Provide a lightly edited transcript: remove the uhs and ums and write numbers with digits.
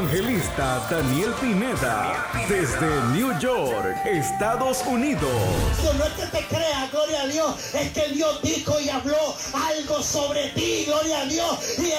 evangelista Daniel Pineda, desde New York, Estados Unidos. No es que te creas, gloria a Dios, es que Dios dijo y habló algo sobre ti, gloria a Dios. Y